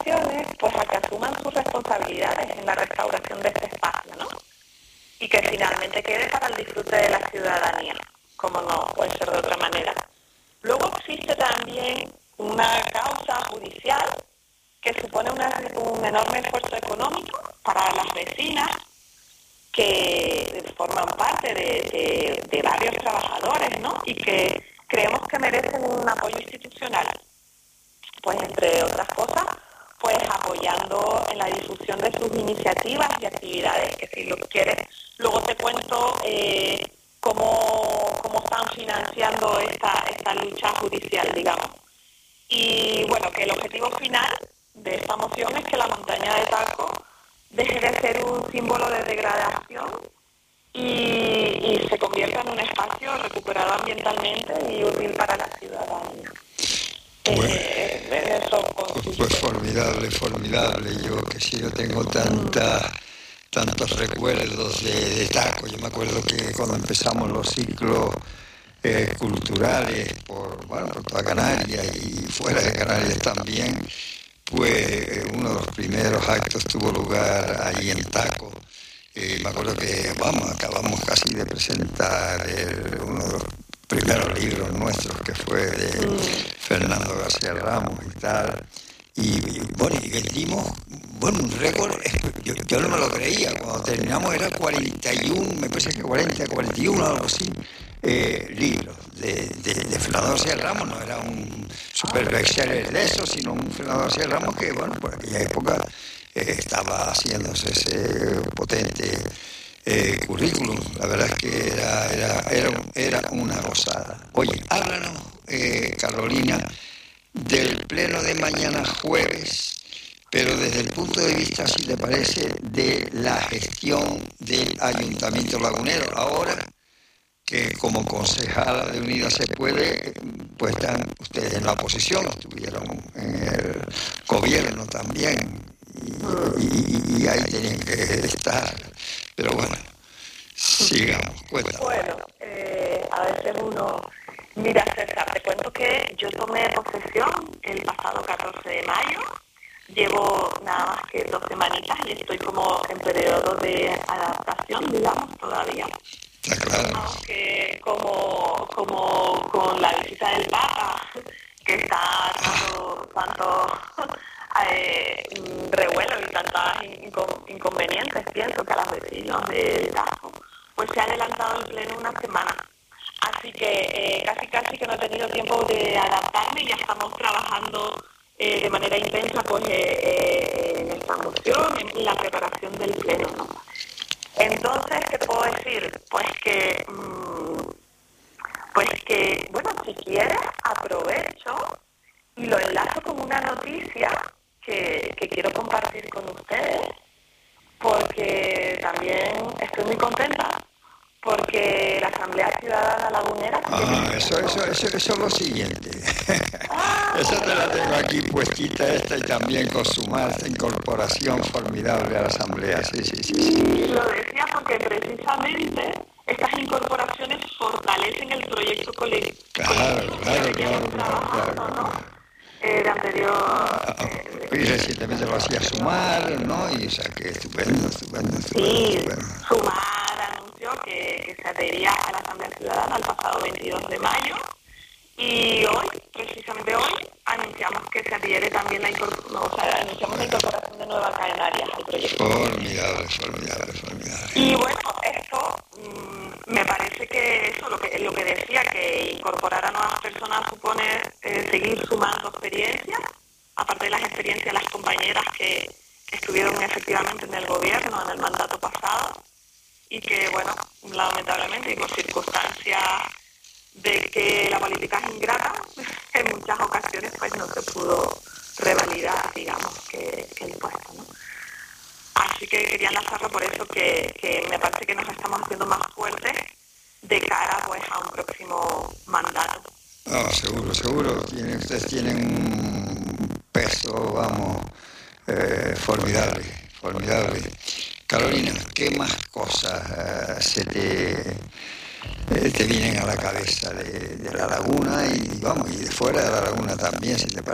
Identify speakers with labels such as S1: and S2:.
S1: administraciones pues a que asuman sus responsabilidades en la restauración de este espacio, ¿no? Y que finalmente quede para el disfrute de la ciudadanía, como no puede ser de otra manera. Luego existe también una causa judicial que supone un enorme esfuerzo económico para las vecinas que forman parte de varios trabajadores, ¿no? Y que creemos que merecen un apoyo institucional. Pues entre otras cosas, pues apoyando en la difusión de sus iniciativas y actividades, que si lo quieres, luego te cuento cómo están financiando esta lucha judicial, digamos. Y bueno, que el objetivo final de esta moción es que la montaña de Taco deje de ser un símbolo de degradación y se convierta en un espacio recuperado ambientalmente y útil para la ciudadanía.
S2: Bueno,
S1: Eso
S2: pues formidable. Yo tengo tantos recuerdos de Taco. Yo me acuerdo que cuando empezamos los ciclos culturales por toda Canarias y fuera de Canarias también, pues uno de los primeros actos tuvo lugar allí en Taco. Me acuerdo que acabamos casi de presentar uno de los primeros libros nuestros, que fue de Fernando García Ramos y tal. Y vendimos, un récord. Yo no me lo creía. Cuando terminamos era 41, me parece que 41, algo así, libros de Fernando García Ramos. No era un super bestseller de eso, sino un Fernando García Ramos que, por aquella época estaba haciéndose ese potente currículum. La verdad es que era una gozada. Oye, háblanos, Carolina, del pleno de mañana jueves, pero desde el punto de vista, si te parece, de la gestión del Ayuntamiento Lagunero. Ahora que como concejala de Unidas se Puede, pues están ustedes en la oposición, estuvieron en el gobierno también, y ahí tienen que estar. Pero bueno, sigamos, cuéntame.
S1: Bueno, a veces uno... Mira, César, te cuento que yo tomé posesión el pasado 14 de mayo. Llevo nada más que 2 semanitas y estoy como en periodo de adaptación, digamos, todavía.
S2: Claro.
S1: Que como con la visita del Papa, que está tanto revuelo y tantas inconvenientes, pienso que a los vecinos de Tajo, pues se ha adelantado el pleno una semana. Así que casi que no he tenido tiempo de adaptarme y ya estamos trabajando de manera intensa pues en esta moción, en la preparación del pleno, ¿no? Entonces, ¿qué puedo decir? Pues que, bueno, si quieres, aprovecho y lo enlazo con una noticia que quiero compartir con ustedes, porque también estoy muy contenta, porque la Asamblea Ciudadana Lagunera...
S2: Eso es lo siguiente. Eso te la tengo aquí puestita esta, y también consumar esta incorporación formidable a la Asamblea. Sí.
S1: Lo decía porque precisamente estas incorporaciones fortalecen el proyecto colectivo.
S2: Claro.
S1: El anterior...
S2: Y recientemente lo hacía Sumar, ¿no? Y o sea que estupendo.
S1: Sí, Sumar anunció que se adhería a la Asamblea Ciudadana el pasado 22 de mayo. Y hoy, precisamente hoy, anunciamos que se adhiere también anunciamos la incorporación de Nueva Canarias al proyecto.
S2: Formidable.
S1: Y bueno, esto me parece que eso, lo que decía, que incorporar a nuevas personas supone seguir sumando experiencias, aparte de las experiencias de las compañeras que estuvieron efectivamente en el gobierno, en el mandato pasado, y que, bueno, lamentablemente y por circunstancias de que la política es ingrata, en muchas ocasiones pues no se pudo revalidar, digamos, que el puesto, ¿no? Así que quería enlazarlo por eso, que me parece que nos estamos haciendo más fuertes de cara pues a un próximo mandato.
S2: Seguro. Ustedes tienen un peso, formidable. Carolina, ¿qué más cosas se te vienen a la cabeza de la laguna y de fuera de la laguna también, si te parece?